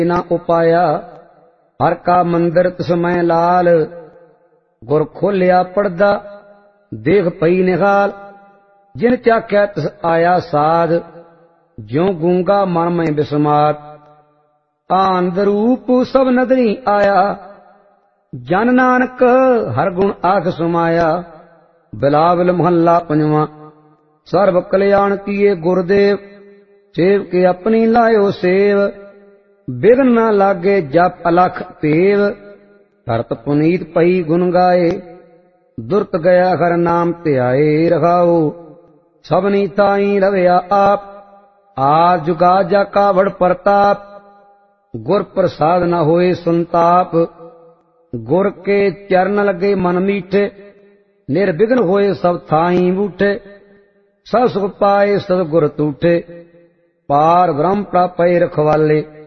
ना उपाया। हर का मंदिर तिसमय लाल, गुर खोलिया पड़दा देख पई निहाल। जिन चाख्या तिस आया साध, ज्यों गूंगा मन में बिस्मार। आनंद रूप सब नदरी आया, जन नानक हर गुण आख सुमाया। बिलावल महला पंजवा। सर्व कल्याण किए गुरदेव, सेव के अपनी लायो सेव। बिघन न लागे जप अलख पेव, भरत पुनीत पई गुण गाए। दुर्त गया हर नाम ध्याए रखाओ, सबनी ताई रवया आप। आज जुगा जा कावड़ प्रताप, गुर प्रसाद न होए संताप। गुर के चरण लगे मन मीठे, निर्विघ्न होए सब थाई बूठे। सब सुख पाए सब गुर तूठे, पार ब्रह्म प्रापै रखवाले।